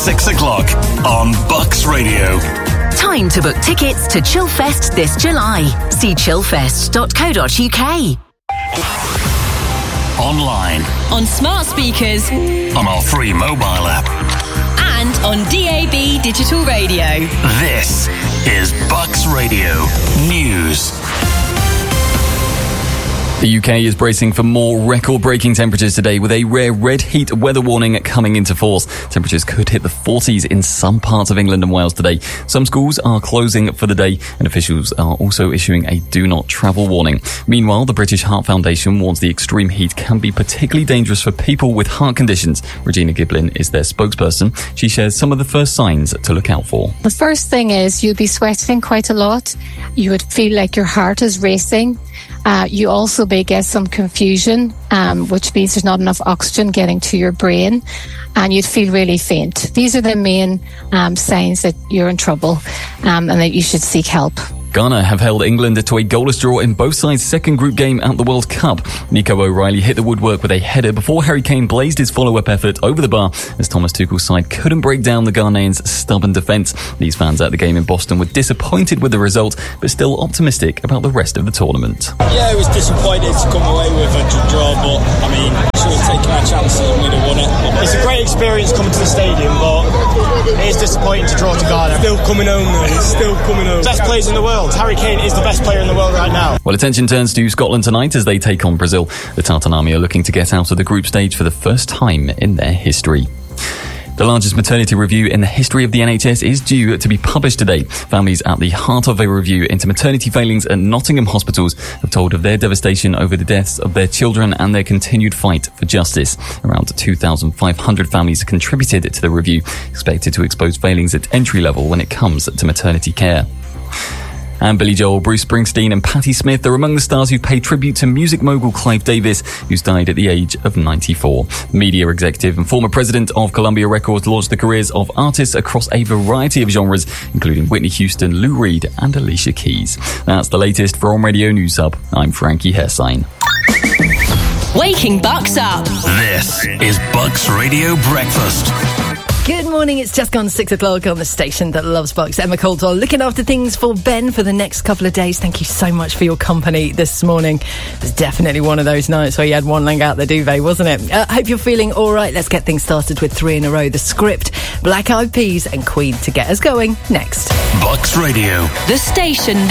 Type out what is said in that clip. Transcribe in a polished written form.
6 o'clock on Bucks Radio. Time to book tickets to Chillfest this July. See chillfest.co.uk. Online. On smart speakers. On our free mobile app. And on DAB digital radio. This is Bucks Radio News. The UK is bracing for more record-breaking temperatures today with a rare red heat weather warning coming into force. Temperatures could hit the 40s in some parts of England and Wales today. Some schools are closing for the day and officials are also issuing a do not travel warning. Meanwhile, the British Heart Foundation warns the extreme heat can be particularly dangerous for people with heart conditions. Regina Giblin is their spokesperson. She shares some of the first signs to look out for. The first thing is you'll be sweating quite a lot. You would feel like your heart is racing. You also may get some confusion, which means there's not enough oxygen getting to your brain, and you'd feel really faint. These are the main signs that you're in trouble and that you should seek help. Ghana have held England to a goalless draw in both sides' second group game at the World Cup. Nico O'Reilly hit the woodwork with a header before Harry Kane blazed his follow-up effort over the bar as Thomas Tuchel's side couldn't break down the Ghanaians' stubborn defence. These fans at the game in Boston were disappointed with the result, but still optimistic about the rest of the tournament. Yeah, it was disappointed to come away with a draw, but I mean, should have taken our chances and we'd have won it. It's a great experience coming to the stadium, but it is disappointing to draw to Ghana. Still coming home though, it's still coming home. Best players in the world. Harry Kane is the best player in the world right now. Well, attention turns to Scotland tonight as they take on Brazil. The Tartan Army are looking to get out of the group stage for the first time in their history. The largest maternity review in the history of the NHS is due to be published today. Families at the heart of a review into maternity failings at Nottingham hospitals have told of their devastation over the deaths of their children and their continued fight for justice. Around 2,500 families contributed to the review, expected to expose failings at entry level when it comes to maternity care. And Billy Joel, Bruce Springsteen and Patti Smith are among the stars who pay tribute to music mogul Clive Davis, who's died at the age of 94. Media executive and former president of Columbia Records launched the careers of artists across a variety of genres, including Whitney Houston, Lou Reed and Alicia Keys. That's the latest for On Radio News Hub. I'm Frankie Hersign. Waking Bucks up. This is Bucks Radio Breakfast. Good morning, it's just gone 6 o'clock on the station that loves Bucks. Emma Caldwell looking after things for Ben for the next couple of days. Thank you so much for your company this morning. It was definitely one of those nights where you had one leg out the duvet, wasn't it? Hope you're feeling all right. Let's get things started with 3 in a row. The Script, Black Eyed Peas and Queen to get us going next. Bucks Radio. The station